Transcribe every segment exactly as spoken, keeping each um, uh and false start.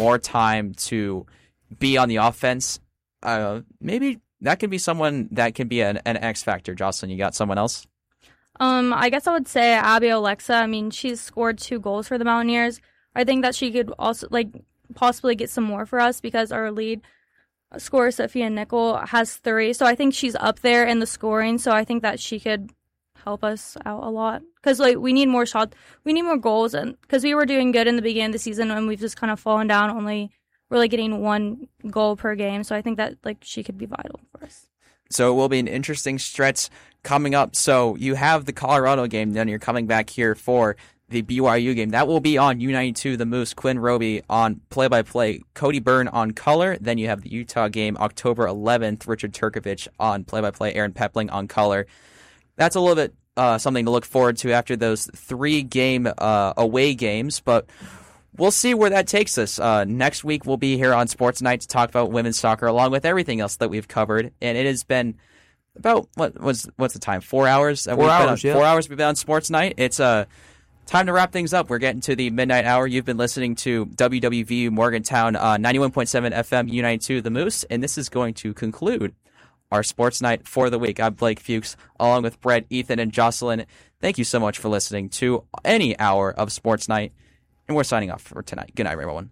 more time to be on the offense. Uh, maybe that could be someone that can be an, an X factor. Jocelyn, you got someone else? Um, I guess I would say Abby Alexa. I mean, she's scored two goals for the Mountaineers. I think that she could also, like, possibly get some more for us because our lead scorer, Sophia Nickel, has three. So I think she's up there in the scoring. So I think that she could help us out a lot because, like, we need more shots. We need more goals. And because we were doing good in the beginning of the season and we've just kind of fallen down, only really getting one goal per game. So I think that, like, she could be vital for us. So it will be an interesting stretch coming up. So you have the Colorado game, then you're coming back here for the B Y U game. That will be on U ninety-two, the Moose, Quinn Roby on play-by-play, Cody Byrne on color. Then you have the Utah game, October eleventh, Richard Turkovich on play-by-play, Aaron Pepling on color. That's a little bit uh, something to look forward to after those three-game uh, away games, but we'll see where that takes us. Uh, next week, we'll be here on Sports Night to talk about women's soccer, along with everything else that we've covered. And it has been about, what was what's the time? Four hours? Four we've hours, been on, yeah. Four hours we've been on Sports Night. It's uh, time to wrap things up. We're getting to the midnight hour. You've been listening to W W V U Morgantown, uh, ninety-one point seven F M, U ninety-two, The Moose. And this is going to conclude our Sports Night for the week. I'm Blake Fuchs, along with Brett, Ethan, and Jocelyn. Thank you so much for listening to any hour of Sports Night. And we're signing off for tonight. Good night, everyone.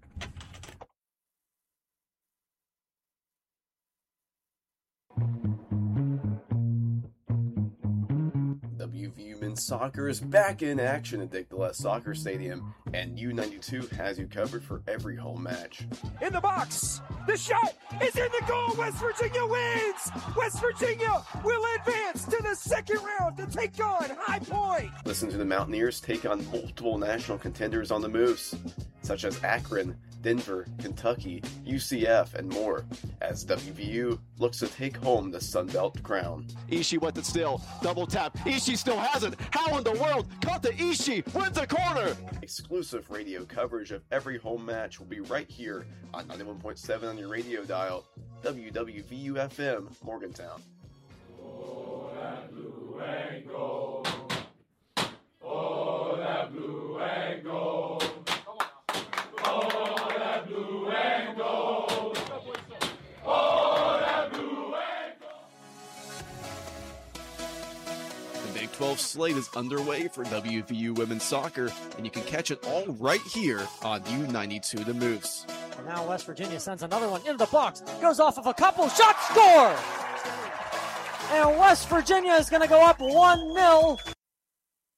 W V U Men's Soccer is back in action at Dick Dales Soccer Stadium, and U ninety-two has you covered for every home match. In the box, the shot is in the goal. West Virginia wins. West Virginia will advance to the second round to take on High Point. Listen to the Mountaineers take on multiple national contenders on the Moose, such as Akron, Denver, Kentucky, U C F, and more, as W V U looks to take home the Sun Belt crown. Ishii went it still, double tap, Ishii still has it, how in the world, Kata Ishii wins the corner! Exclusive radio coverage of every home match will be right here on ninety-one point seven on your radio dial, W W V U F M, Morgantown. Oh, that blue and gold. Oh, that blue and gold. Oh, that blue and gold. Oh, that blue and gold. The Big twelve slate is underway for W V U women's soccer, and you can catch it all right here on U ninety-two The Moose. And now West Virginia sends another one into the box, goes off of a couple, shot, score! And West Virginia is going to go up one nil